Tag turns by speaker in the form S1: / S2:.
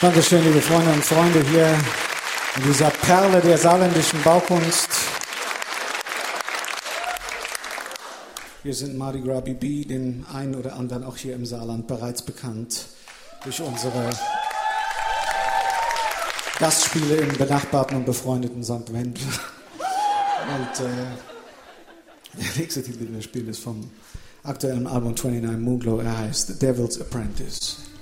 S1: Dankeschön, liebe Freunde und Freunde hier in dieser Perle der saarländischen Baukunst. Wir sind Mardi Gras BB, dem einen oder anderen auch hier im Saarland bereits bekannt durch unsere Gastspiele im benachbarten und befreundeten St. Wendel. Und der nächste Titel, den wir spielen, ist vom aktuellen Album 29 Moonglow. Er heißt The Devil's Apprentice.